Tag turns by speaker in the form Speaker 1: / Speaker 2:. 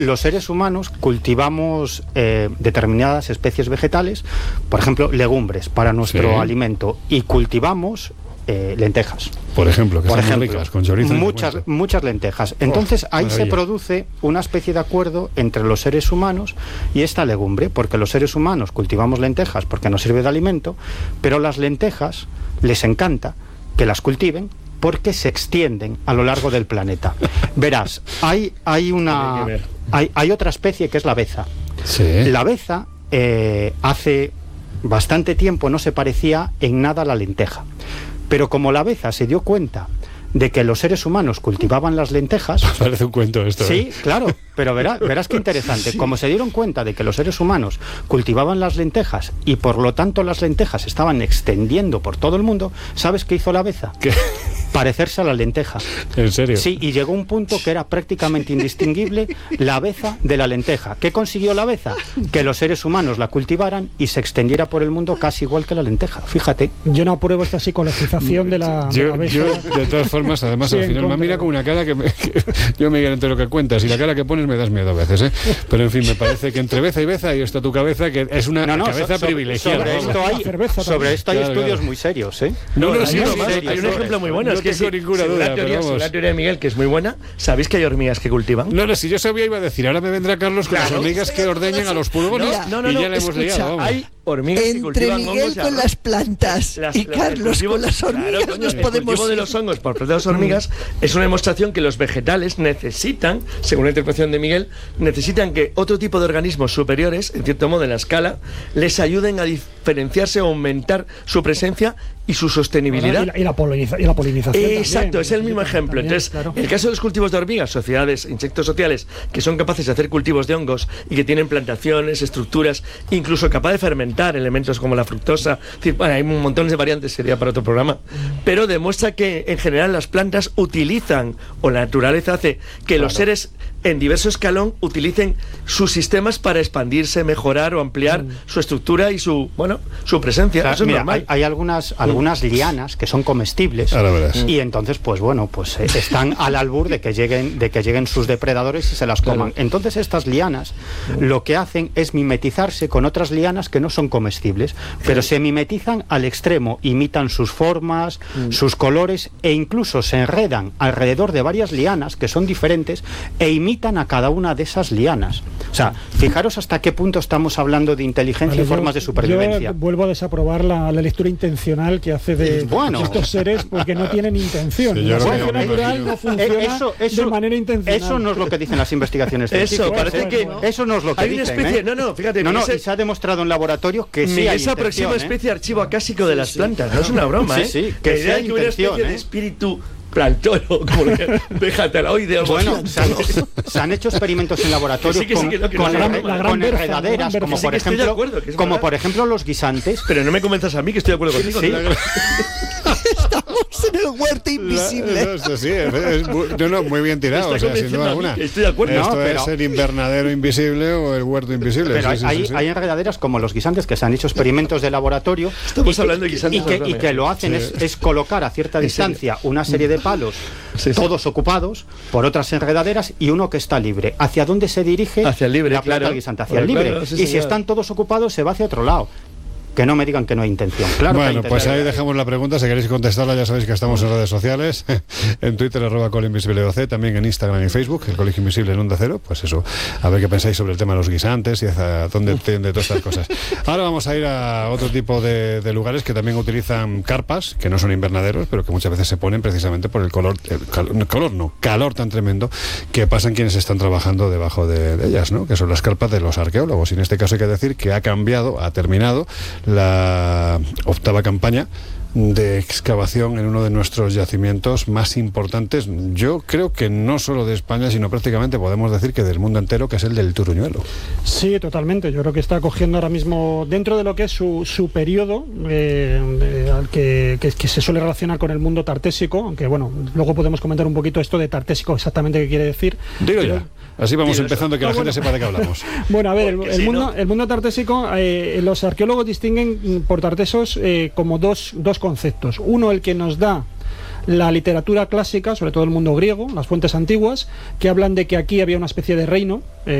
Speaker 1: los seres humanos cultivamos determinadas especies vegetales, por ejemplo, legumbres para nuestro alimento, y cultivamos lentejas.
Speaker 2: Por ejemplo, que son muy ricas, con chorizo.
Speaker 1: Muchas lentejas. Entonces, ahí se produce una especie de acuerdo entre los seres humanos y esta legumbre, porque los seres humanos cultivamos lentejas porque nos sirve de alimento, pero las lentejas les encanta que las cultiven porque se extienden a lo largo del planeta. Verás, hay otra especie que es la beza. Sí. La beza hace bastante tiempo no se parecía en nada a la lenteja. Pero como la beza se dio cuenta de que los seres humanos cultivaban las lentejas...
Speaker 2: Parece un cuento esto.
Speaker 1: Sí, claro, pero verás qué interesante. Sí. Como se dieron cuenta de que los seres humanos cultivaban las lentejas y por lo tanto las lentejas estaban extendiendo por todo el mundo, ¿sabes qué hizo la beza?
Speaker 2: ¿Qué?
Speaker 1: Parecerse a la lenteja.
Speaker 2: ¿En serio?
Speaker 1: Sí, y llegó un punto que era prácticamente indistinguible la beza de la lenteja. ¿Qué consiguió la beza? Que los seres humanos la cultivaran y se extendiera por el mundo casi igual que la lenteja. Fíjate.
Speaker 3: Yo no apruebo esta psicologización de la beza.
Speaker 2: Yo, de todas formas, además, sí, al final me mira con una cara que yo me guío entre lo que cuentas y la cara que pones me das miedo a veces, ¿eh? Pero en fin, me parece que entre beza y beza ahí está tu cabeza, que es una cabeza privilegiada.
Speaker 1: Sobre esto hay estudios muy serios, ¿eh?
Speaker 4: Hay un ejemplo muy bueno.
Speaker 2: No tengo ninguna duda.
Speaker 4: La teoría de Miguel, que es muy buena. ¿Sabéis que hay hormigas que cultivan?
Speaker 2: No, si yo sabía iba a decir, ahora me vendrá Carlos con las hormigas que ordeñan a los pulgones y ya le hemos liado.
Speaker 4: Hay hormigas que cultivan
Speaker 5: hongos. Entre Miguel con las plantas y Carlos con las hormigas nos podemos...
Speaker 4: El cultivo de los hongos por parte de las hormigas es una demostración que los vegetales necesitan, según la interpretación de Miguel, necesitan que otro tipo de organismos superiores, en cierto modo en la escala, les ayuden a diferenciarse o aumentar su presencia y su sostenibilidad.
Speaker 3: Y la polinización.
Speaker 4: Exacto,
Speaker 3: también,
Speaker 4: es el mismo ejemplo.
Speaker 3: También,
Speaker 4: entonces,
Speaker 3: claro.
Speaker 4: el caso de los cultivos de hormigas, sociedades, insectos sociales, que son capaces de hacer cultivos de hongos y que tienen plantaciones, estructuras, incluso capaz de fermentar elementos como la fructosa. Es decir, bueno, hay un montón de variantes, sería para otro programa. Pero demuestra que, en general, las plantas utilizan, o la naturaleza hace, que los seres en diverso escalón utilicen sus sistemas para expandirse, mejorar o ampliar su estructura y su presencia. Eso es normal.
Speaker 1: Hay algunas lianas que son comestibles y entonces están al albur de que lleguen sus depredadores y se las coman. Entonces estas lianas lo que hacen es mimetizarse con otras lianas que no son comestibles, pero se mimetizan al extremo, imitan sus formas, sus colores e incluso se enredan alrededor de varias lianas que son diferentes e imitan a cada una de esas lianas. O sea, fijaros hasta qué punto estamos hablando de inteligencia y formas de supervivencia.
Speaker 3: Yo vuelvo a desaprobar la lectura intencional que hace de estos seres porque no tienen intención.
Speaker 2: Sí,
Speaker 3: la selección natural no funciona de manera intencional.
Speaker 1: Eso no es lo que dicen las investigaciones científicas.
Speaker 4: Parece que
Speaker 1: eso no es lo que
Speaker 4: hay
Speaker 1: dicen.
Speaker 4: Una especie, fíjate.
Speaker 1: Y se ha demostrado en laboratorio que sí hay
Speaker 4: esa próxima especie de archivo acásico de las plantas. No es una broma, ¿eh?
Speaker 1: Sí, que
Speaker 4: idea de que hubiera una especie de espíritu plantólogo, como vegetaloide.
Speaker 1: Bueno, se han hecho experimentos en laboratorio con enredaderas, como por ejemplo los guisantes.
Speaker 4: Pero no me convenzas a mí, que estoy de acuerdo contigo.
Speaker 1: Sí.
Speaker 5: Estamos en el huerto invisible.
Speaker 2: Muy bien tirado, sin duda alguna.
Speaker 4: Estoy de acuerdo.
Speaker 2: Esto es el invernadero invisible o el huerto invisible.
Speaker 1: Pero hay enredaderas como los guisantes que se han hecho experimentos de laboratorio.
Speaker 4: Estamos hablando de guisantes
Speaker 1: y que lo hacen es colocar a cierta distancia una serie de palos, todos ocupados por otras enredaderas y uno que está libre. ¿Hacia dónde se dirige
Speaker 4: hacia el libre,
Speaker 1: la planta del guisante? Hacia el libre. Y si están todos ocupados, se va hacia otro lado. Que no me digan que no hay intención. Claro.
Speaker 2: Bueno, pues ahí dejamos la pregunta. Si queréis contestarla, ya sabéis que estamos en redes sociales, en Twitter @colinvisibledoc, también en Instagram y Facebook, el Colegio Invisible en Onda Cero. Pues eso, a ver qué pensáis sobre el tema de los guisantes y hacia dónde tiende todas estas cosas. Ahora vamos a ir a otro tipo de lugares que también utilizan carpas, que no son invernaderos, pero que muchas veces se ponen precisamente por el calor tan tremendo que pasan quienes están trabajando debajo de ellas, ¿no? Que son las carpas de los arqueólogos. Y en este caso hay que decir que ha terminado la 8ª campaña de excavación en uno de nuestros yacimientos más importantes, yo creo que no solo de España, sino prácticamente podemos decir que del mundo entero, que es el del Turuñuelo.
Speaker 3: Sí, totalmente. Yo creo que está cogiendo ahora mismo, dentro de lo que es su periodo, que se suele relacionar con el mundo tartésico, aunque bueno, luego podemos comentar un poquito esto de tartésico, exactamente qué quiere decir.
Speaker 2: Dilo ya. Así vamos empezando, que la gente sepa de qué hablamos.
Speaker 3: Bueno, a ver, el mundo tartésico, los arqueólogos distinguen por tartesos como dos conceptos. Uno, el que nos da la literatura clásica, sobre todo el mundo griego, las fuentes antiguas, que hablan de que aquí había una especie de reino